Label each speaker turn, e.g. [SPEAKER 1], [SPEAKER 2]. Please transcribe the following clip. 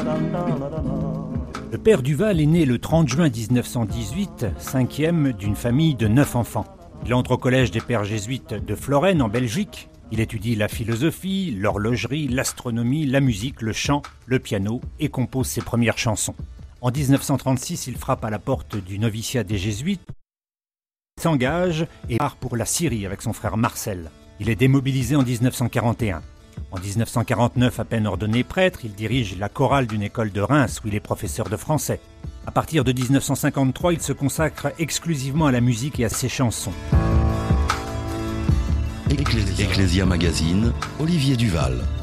[SPEAKER 1] Le père Duval est né le 30 juin 1918, cinquième d'une famille de 9 enfants. Il entre au collège des pères jésuites de Florène en Belgique. Il étudie la philosophie, l'horlogerie, l'astronomie, la musique, le chant, le piano et compose ses premières chansons. En 1936, il frappe à la porte du noviciat des jésuites, s'engage et part pour la Syrie avec son frère Marcel. Il est démobilisé en 1941. En 1949, à peine ordonné prêtre, il dirige la chorale d'une école de Reims où il est professeur de français. À partir de 1953, il se consacre exclusivement à la musique et à ses chansons.
[SPEAKER 2] Ecclesia Magazine, Olivier Duval.